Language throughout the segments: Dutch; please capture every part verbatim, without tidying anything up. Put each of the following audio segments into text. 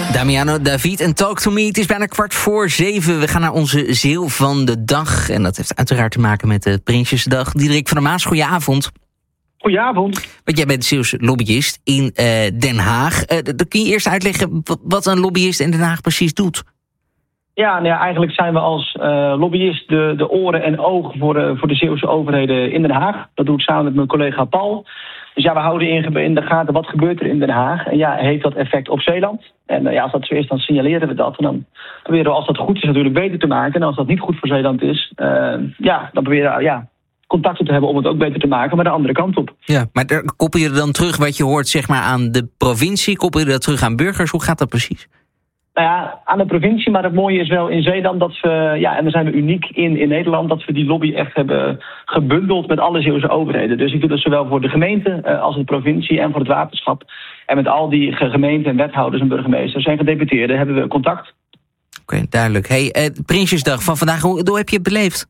Damiano, David en Talk to Me. Het is bijna kwart voor zeven. We gaan naar onze ziel van de dag. En dat heeft uiteraard te maken met de Prinsjesdag. Diederik van der Maas, goedenavond. Goedenavond. Want jij bent Zeeuwse lobbyist in uh, Den Haag. Uh, dan kun je eerst uitleggen wat een lobbyist in Den Haag precies doet. Ja, nou ja, eigenlijk zijn we als uh, lobbyist de, de oren en ogen voor, uh, voor de Zeeuwse overheden in Den Haag. Dat doe ik samen met mijn collega Paul. Dus ja, we houden in, in de gaten wat gebeurt er in Den Haag. En ja, heeft dat effect op Zeeland? En uh, ja, als dat zo is, dan signaleren we dat. En dan proberen we, als dat goed is, natuurlijk beter te maken. En als dat niet goed voor Zeeland is, uh, ja, dan proberen we ja, contacten te hebben om het ook beter te maken, maar de andere kant op. Ja, maar daar koppel je dan terug wat je hoort zeg maar aan de provincie? Koppel je dat terug aan burgers? Hoe gaat dat precies? Nou ja, aan de provincie, maar het mooie is wel in Zeeland dat we, ja, en daar zijn we uniek in in Nederland, dat we die lobby echt hebben gebundeld met alle Zeeuwse overheden. Dus ik doe dat zowel voor de gemeente uh, als de provincie en voor het waterschap. En met al die gemeenten en wethouders en burgemeesters en gedeputeerden hebben we contact. Oké, okay, duidelijk. Hey, uh, Prinsjesdag van vandaag, hoe, hoe heb je het beleefd?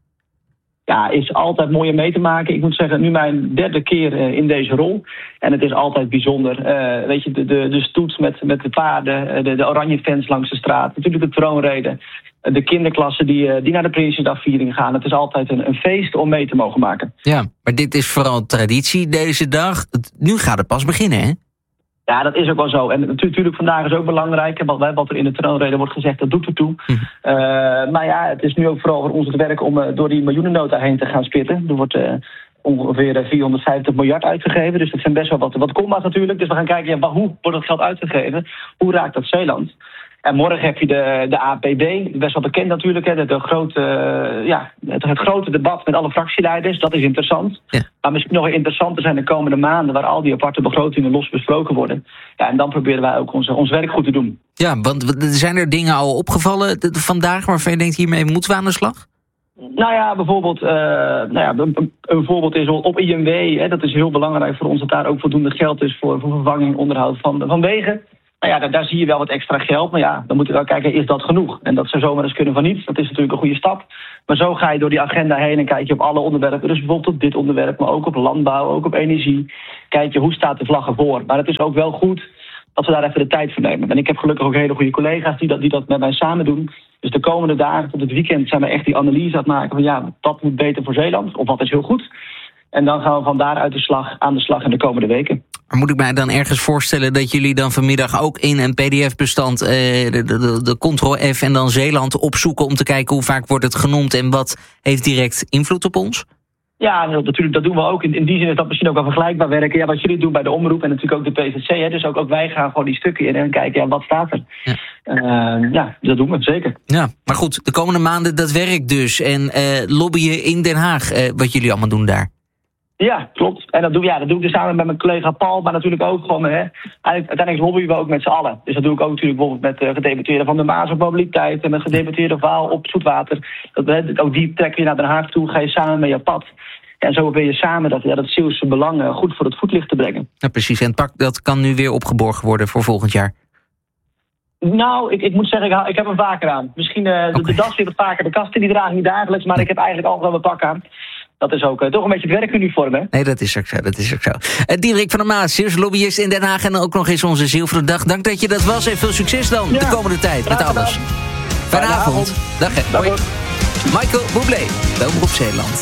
Ja, is altijd mooi om mee te maken. Ik moet zeggen, nu mijn derde keer uh, in deze rol. En het is altijd bijzonder. Uh, weet je, de, de, de stoet met, met de paarden, de, de oranje fans langs de straat. Natuurlijk de troonrede. De kinderklassen die, uh, die naar de Prinsjesdagviering gaan. Het is altijd een, een feest om mee te mogen maken. Ja, maar dit is vooral traditie deze dag. Nu gaat het pas beginnen, hè? Ja, dat is ook wel zo. En natuurlijk, vandaag is ook belangrijk. Wat, wat er in de troonrede wordt gezegd, dat doet ertoe. Hm. Uh, maar ja, het is nu ook vooral voor ons het werk om uh, door die miljoenennota heen te gaan spitten. Er wordt uh, ongeveer vierhonderdvijftig miljard uitgegeven. Dus dat zijn best wel wat, wat komma's natuurlijk. Dus we gaan kijken, ja, hoe wordt dat geld uitgegeven? Hoe raakt dat Zeeland? En morgen heb je de, de A P B, best wel bekend natuurlijk. Hè, de, de grote, uh, ja, het, het grote debat met alle fractieleiders. Dat is interessant. Ja. Maar misschien nog interessanter zijn de komende maanden, waar al die aparte begrotingen los besproken worden. Ja, en dan proberen wij ook onze, ons werk goed te doen. Ja, want zijn er dingen al opgevallen vandaag waarvan je denkt, hiermee moeten we aan de slag? Nou ja, bijvoorbeeld, uh, nou ja, een, een voorbeeld is op I M W. Hè, dat is heel belangrijk voor ons dat daar ook voldoende geld is voor, voor vervanging en onderhoud van, van wegen. Nou ja, daar, daar zie je wel wat extra geld. Maar ja, dan moeten we wel kijken, is dat genoeg? En dat zou zomaar eens kunnen van niets. Dat is natuurlijk een goede stap. Maar zo ga je door die agenda heen en kijk je op alle onderwerpen. Dus bijvoorbeeld op dit onderwerp, maar ook op landbouw, ook op energie. Kijk je, hoe staat de vlag ervoor? Maar het is ook wel goed dat we daar even de tijd voor nemen. En ik heb gelukkig ook hele goede collega's die dat, die dat met mij samen doen. Dus de komende dagen tot het weekend zijn we echt die analyse aan het maken van ja, wat moet beter voor Zeeland? Of wat is heel goed? En dan gaan we van daaruit de slag, aan de slag in de komende weken. Maar moet ik mij dan ergens voorstellen dat jullie dan vanmiddag ook in een P D F-bestand... Eh, de, de, de Ctrl-F en dan Zeeland opzoeken om te kijken hoe vaak wordt het genoemd... en wat heeft direct invloed op ons? Ja, natuurlijk, dat doen we ook. In, in die zin is dat misschien ook wel vergelijkbaar werken. Ja, wat jullie doen bij de omroep en natuurlijk ook de P V C. Hè, dus ook, ook wij gaan gewoon die stukken in en kijken, ja, wat staat er? Ja. Uh, ja, dat doen we, zeker. Ja, maar goed, de komende maanden dat werkt dus. En uh, lobbyen in Den Haag, uh, wat jullie allemaal doen daar. Ja, klopt. En dat doe, ja, dat doe ik dus samen met mijn collega Paul, maar natuurlijk ook gewoon, hè, uiteindelijk lobbyen we ook met z'n allen. Dus dat doe ik ook natuurlijk bijvoorbeeld met uh, gedeputeerden van de Maas op mobiliteit en met gedeputeerden Waal op zoetwater. Dat, hè, ook die trek je naar Den Haag toe, ga je samen met je pad. En zo probeer je samen dat, ja, dat Zeeuwse belang uh, goed voor het voetlicht te brengen. Ja, precies. En het pak dat kan nu weer opgeborgen worden voor volgend jaar. Nou, ik, ik moet zeggen, ik, ik heb hem vaker aan. Misschien uh, okay. de, de das weer wat vaker, de kasten die draag ik niet dagelijks, maar ik heb eigenlijk altijd wel mijn pak aan. Dat is ook uh, toch een beetje het werkuniform, hè? Nee, dat is ook zo, dat is ook zo. Uh, Diederik van der Maas, Zeeuwse lobbyist in Den Haag... en ook nog eens onze ziel van de dag. Dank dat je dat was en veel succes dan ja. de komende tijd met alles. Fijne avond. Dag, hè. Hoi. Michael Bublé, welkom op Zeeland.